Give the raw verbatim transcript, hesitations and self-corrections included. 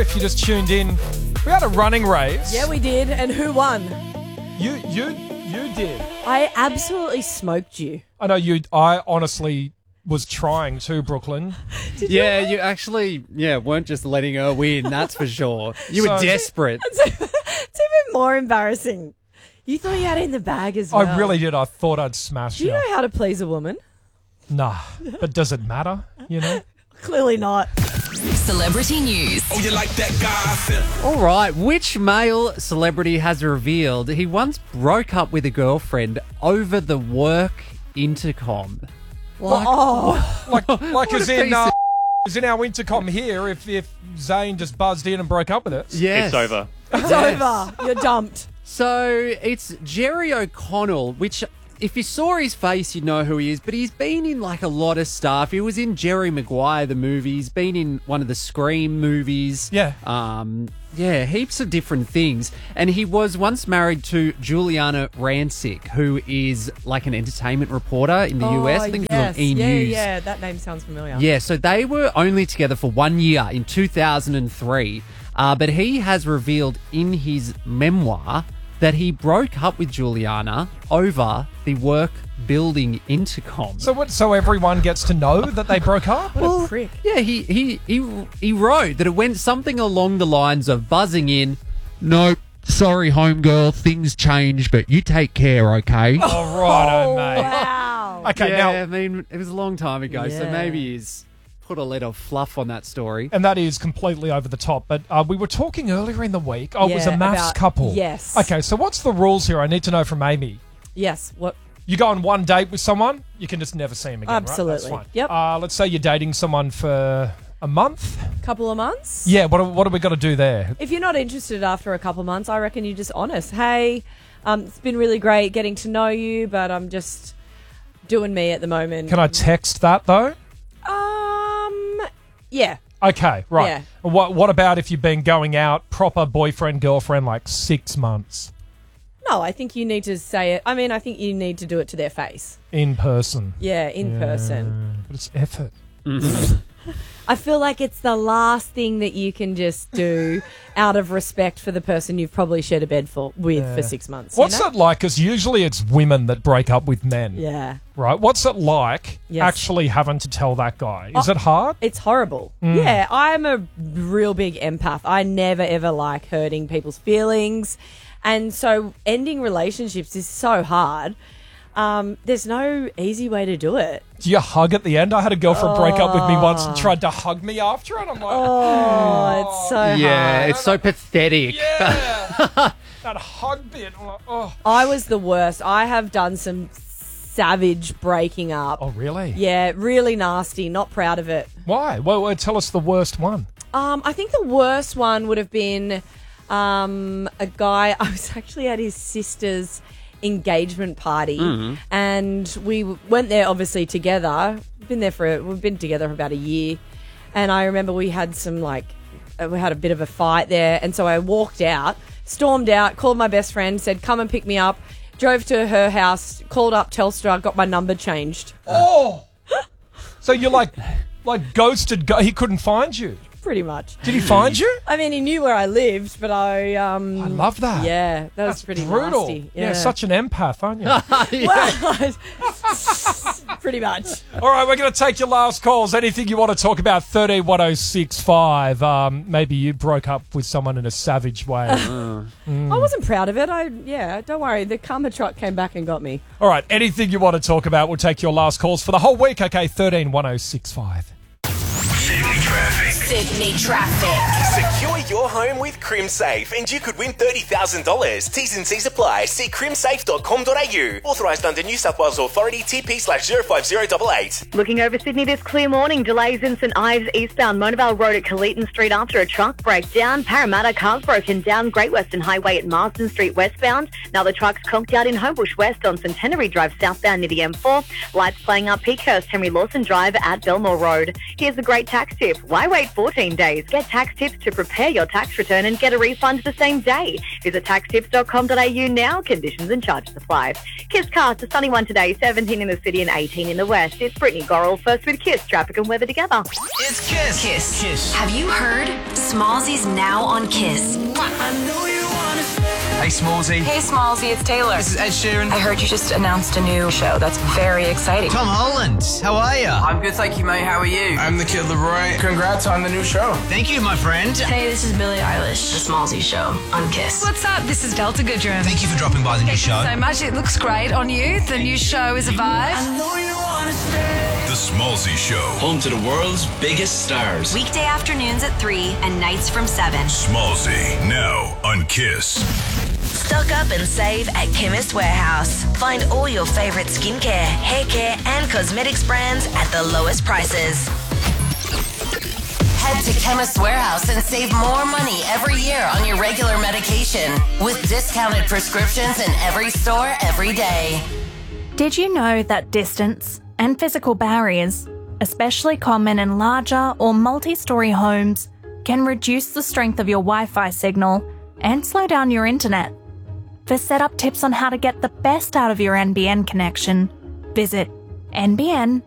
If you just tuned in, we had a running race. Yeah, we did. And who won? You, you, you did. I absolutely smoked you. I know you. I honestly was trying to, Brooklyn. Did Yeah, you? you actually, yeah, weren't just letting her win, that's for sure. You were So- desperate. It's even more embarrassing. You thought you had it in the bag as well. I really did. I thought I'd smash Do you you. know how to please a woman? Nah, but does it matter? You know. Clearly not. Celebrity news. Oh, you like that gossip? All right, which male celebrity has revealed he once broke up with a girlfriend over the work intercom? Like, Oh, Like, like What as a in, piece uh, of- as in our intercom here. If if Zane just buzzed in and broke up with us. yes. It's over. it's Yes. over. You're dumped. So it's Jerry O'Connell, which if you saw his face, you'd know who he is, but he's been in like a lot of stuff. He was in Jerry Maguire, the movie. He's been in one of the Scream movies. Yeah. Um, yeah, heaps of different things. And he was once married to Juliana Rancic, who is like an entertainment reporter in the U S. I think Oh, yes. it was on E! Yeah, News. yeah, that name sounds familiar. Yeah, so they were only together for one year in two thousand three, uh, but he has revealed in his memoir that he broke up with Juliana over the work building intercom. So what? So everyone gets to know that they broke up. What a prick. Yeah, he, he, he, he wrote that it went something along the lines of buzzing in, nope, sorry, homegirl, things change, but you take care, okay? All right, oh, mate. Wow. Okay, yeah, now, I mean, it was a long time ago, so Yeah. maybe he's put a little fluff on that story. and that is completely over the top. But uh, we were talking earlier in the week. Oh, it was Yeah, a maths about- couple. yes. Okay, so what's the rules here? I need to know from Amy. Yes. What? You go on one date with someone, you can just never see them again. Absolutely. Right? That's fine. Yep. Uh, let's say you're dating someone for a month. Couple of months? Yeah. What what are we got to do there? If you're not interested after a couple of months, I reckon you're just honest. Hey, um, it's been really great getting to know you, but I'm just doing me at the moment. Can I text that though? Um, yeah. Okay, right. Yeah. What what about if you've been going out proper boyfriend girlfriend like six months No, I think you need to say it. I mean, I think you need to do it to their face. in person? Yeah, in person. But it's effort. I feel like it's the last thing that you can just do out of respect for the person you've probably shared a bed for with for six months. you What's know? it like? Because usually it's women that break up with men. Yeah. Right. What's it like Yes. actually having to tell that guy? Is Oh. it hard? It's horrible. Mm. Yeah, I'm a real big empath. I never ever like hurting people's feelings. And so ending relationships is so hard. Um, there's no easy way to do it. Do you hug at the end? I had a girlfriend break up with me once and tried to hug me after it. I'm like, Oh, it's so Yeah, hard. it's so pathetic. yeah. That hug bit. I'm like, oh. I was the worst. I have done some savage breaking up. Oh, really? Yeah, really nasty. Not proud of it. Why? Well, well, tell us the worst one. Um, I think the worst one would have been um, a guy. I was actually at his sister's engagement party, and we w- went there obviously together. We've been there for we've been together for about a year, and I remember we had some like uh, we had a bit of a fight there, and so I walked out, stormed out, called my best friend, said come and pick me up, drove to her house, called up Telstra, got my number changed. Oh. So you're like, like ghosted. Go- he couldn't find you. Pretty much. Did he find you? I mean, he knew where I lived, but I um I love that. yeah, that was That's pretty brutal. nasty. Yeah. Such an empath, aren't you? Well, pretty much. All right, we're going to take your last calls. Anything you want to talk about, thirteen one oh six five. Um, maybe you broke up with someone in a savage way. I wasn't proud of it. I yeah, don't worry. The karma truck came back and got me. All right, anything you want to talk about, we'll take your last calls for the whole week. Okay, thirteen one oh six five. Sydney traffic. Sydney traffic. Secure your home with CrimSafe and you could win thirty thousand dollars. T's and C's apply. See crimsafe dot com dot a u. Authorised under New South Wales Authority T P slash zero five zero eight eight. Looking over Sydney this clear morning, delays in St Ives eastbound Monavale Road at Colleton Street after a truck breakdown. Parramatta cars broken down Great Western Highway at Marsden Street westbound. Now the truck's conked out in Homebush West on Centenary Drive southbound near the M four. Lights playing up Peakhurst Henry Lawson Drive at Belmore Road. Here's a great tax tip. Why wait for fourteen days. Get tax tips to prepare your tax return and get a refund the same day. Visit tax tips dot com dot a u now. Conditions and charges apply. Kiss cast, a sunny one today, seventeen in the city and eighteen in the west. It's Brittany Gorrell, first with Kiss, traffic and weather together. It's Kiss. Kiss. Kiss. Have you heard? Smallsy's now on Kiss. I know you wanna stay. Hey, Smallsy. Hey, Smallsy, it's Taylor. This is Ed Sheeran. I heard you just announced a new show. That's very exciting. Tom Holland. How are you? I'm good, thank you, mate. How are you? I'm the Kid Leroy. Congrats on the new show. Thank you, my friend. Hey, this is Billie Eilish. The Smallsy Show on Kiss. What's up? This is Delta Goodrum. Thank you for dropping by the new show. So much. It looks great on you. The new show is a vibe. I know you wanna stay. The Smallsy Show. Home to the world's biggest stars. Weekday afternoons at three and nights from seven. Smallsy, now on Kiss. Stock up and save at Chemist Warehouse. Find all your favourite skincare, hair care and cosmetics brands at the lowest prices. Head to Chemist Warehouse and save more money every year on your regular medication with discounted prescriptions in every store every day. Did you know that distance and physical barriers, especially common in larger or multi-storey homes, can reduce the strength of your Wi-Fi signal and slow down your internet? For setup tips on how to get the best out of your N B N connection, visit n b n